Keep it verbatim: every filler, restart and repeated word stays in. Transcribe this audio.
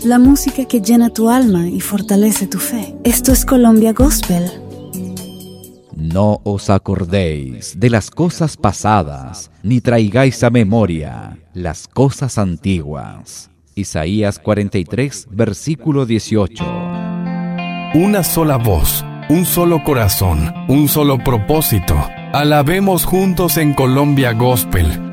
la música que llena tu alma y fortalece tu fe. Esto es Colombia Gospel. No os acordéis de las cosas pasadas, ni traigáis a memoria las cosas antiguas. Isaías cuarenta y tres, versículo dieciocho. Una sola voz, un solo corazón, un solo propósito. Alabemos juntos en Colombia Gospel.